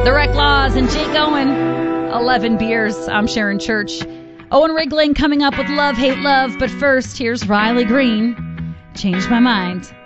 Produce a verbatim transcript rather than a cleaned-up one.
The Wreck Laws and Jake Owen. eleven beers. I'm Sharon Church. Owen Rigling coming up with Love, Hate, Love. But first, here's Riley Green. Changed My Mind.